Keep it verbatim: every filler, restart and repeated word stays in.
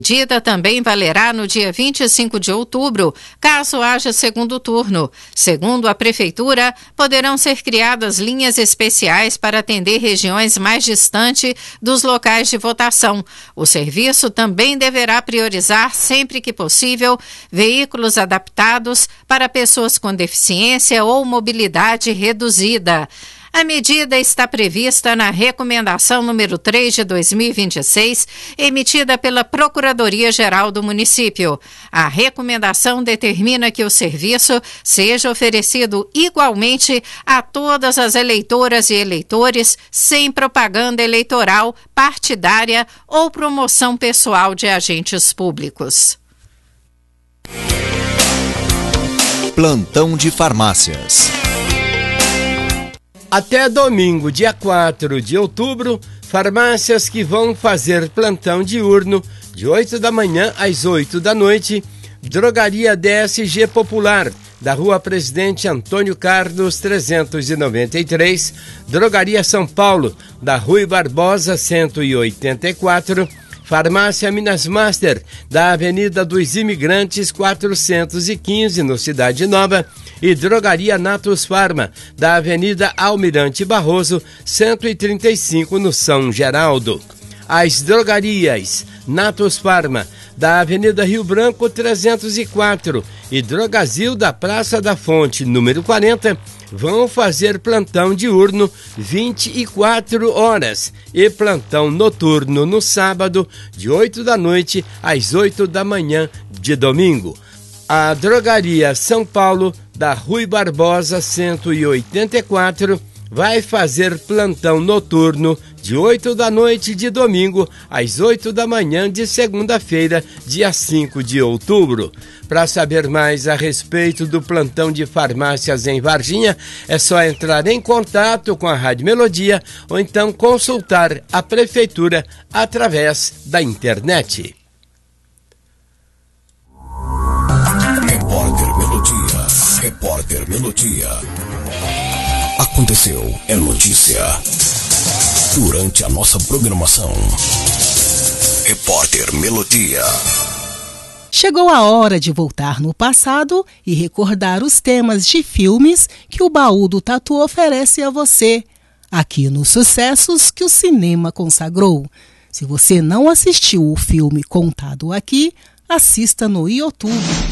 medida também valerá no dia vinte e cinco de outubro, caso haja segundo turno. Segundo a Prefeitura, poderão ser criadas linhas especiais para atender regiões mais distantes dos locais de votação. O serviço também deverá priorizar, sempre que possível, veículos adaptados para pessoas com deficiência ou mobilidade reduzida. A medida está prevista na Recomendação número três de dois mil e vinte e seis, emitida pela Procuradoria-Geral do Município. A recomendação determina que o serviço seja oferecido igualmente a todas as eleitoras e eleitores, sem propaganda eleitoral, partidária ou promoção pessoal de agentes públicos. Plantão de farmácias. Até domingo, dia quatro de outubro, farmácias que vão fazer plantão diurno de oito da manhã às oito da noite. Drogaria D S G Popular, da Rua Presidente Antônio Carlos trezentos e noventa e três. Drogaria São Paulo, da Rui Barbosa cento e oitenta e quatro. Farmácia Minas Master, da Avenida dos Imigrantes quatrocentos e quinze, no Cidade Nova. E Drogaria Natus Farma, da Avenida Almirante Barroso, cento e trinta e cinco, no São Geraldo. As drogarias Natus Farma, da Avenida Rio Branco trezentos e quatro e Drogazil da Praça da Fonte, número quarenta, vão fazer plantão diurno vinte e quatro horas e plantão noturno no sábado, de oito da noite às oito da manhã de domingo. A Drogaria São Paulo, da Rui Barbosa cento e oitenta e quatro, vai fazer plantão noturno de oito da noite de domingo às oito da manhã de segunda-feira, dia cinco de outubro. Para saber mais a respeito do plantão de farmácias em Varginha, é só entrar em contato com a Rádio Melodia ou então consultar a Prefeitura através da internet. Repórter Melodia. Repórter Melodia. Aconteceu, é notícia. Durante a nossa programação. Repórter Melodia. Chegou a hora de voltar no passado e recordar os temas de filmes que o Baú do Tatu oferece a você, aqui nos sucessos que o cinema consagrou. Se você não assistiu o filme contado aqui, assista no YouTube.